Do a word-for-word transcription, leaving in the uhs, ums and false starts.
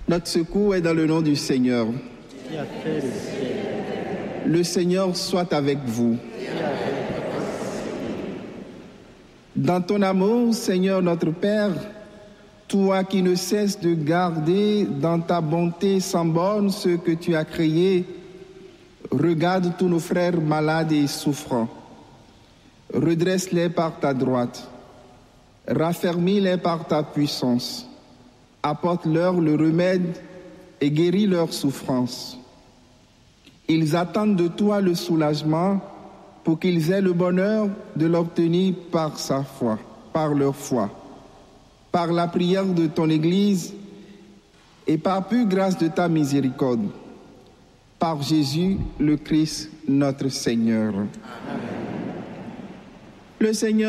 Notre secours est dans le nom du Seigneur. Qui a fait le ciel. Le Seigneur soit avec vous. Dans ton amour, Seigneur notre Père, toi qui ne cesses de garder dans ta bonté sans borne ceux que tu as créés, regarde tous nos frères malades et souffrants. Redresse-les par ta droite. Raffermis-les par ta puissance. Apporte-leur le remède et guéris leurs souffrances. Ils attendent de toi le soulagement pour qu'ils aient le bonheur de l'obtenir par sa foi, par leur foi, par la prière de ton Église et par pure grâce de ta miséricorde. Par Jésus le Christ, notre Seigneur. Amen. Le Seigneur